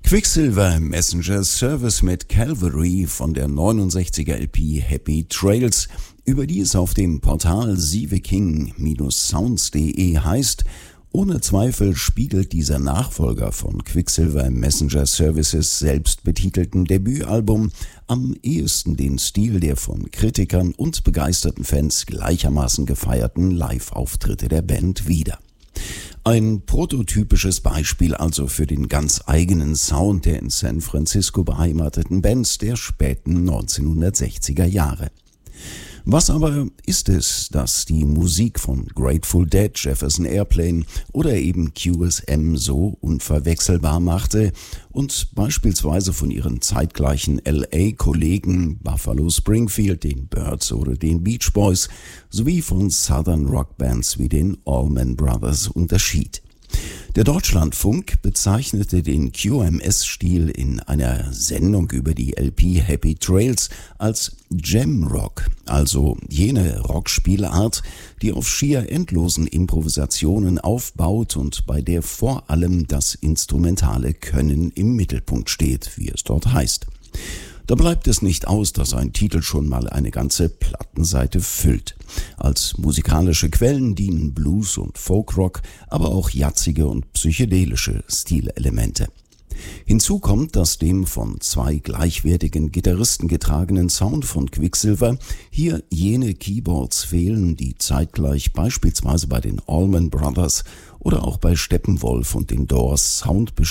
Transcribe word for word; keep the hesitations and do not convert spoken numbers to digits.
Quicksilver Messenger Service mit Calvary von der neunundsechziger L P Happy Trails, über die es auf dem Portal sieveking Sounds punkt de heißt: Ohne Zweifel spiegelt dieser Nachfolger von Quicksilver Messenger Services selbst betitelten Debütalbum am ehesten den Stil der von Kritikern und begeisterten Fans gleichermaßen gefeierten Live-Auftritte der Band wider. Ein prototypisches Beispiel also für den ganz eigenen Sound der in San Francisco beheimateten Bands der späten neunzehnhundertsechziger Jahre. Was aber ist es, das die Musik von Grateful Dead, Jefferson Airplane oder eben Q S M so unverwechselbar machte und beispielsweise von ihren zeitgleichen L A-Kollegen Buffalo Springfield, den Byrds oder den Beach Boys sowie von Southern Rockbands wie den Allman Brothers unterschied? Der Deutschlandfunk bezeichnete den Q M S-Stil in einer Sendung über die L P Happy Trails als Jam-Rock, also jene Rockspielart, die auf schier endlosen Improvisationen aufbaut und bei der vor allem das instrumentale Können im Mittelpunkt steht, wie es dort heißt. Da bleibt es nicht aus, dass ein Titel schon mal eine ganze Plattenseite füllt. Als musikalische Quellen dienen Blues und Folkrock, aber auch jazzige und psychedelische Stilelemente. Hinzu kommt, dass dem von zwei gleichwertigen Gitarristen getragenen Sound von Quicksilver hier jene Keyboards fehlen, die zeitgleich beispielsweise bei den Allman Brothers oder auch bei Steppenwolf und den Doors Sound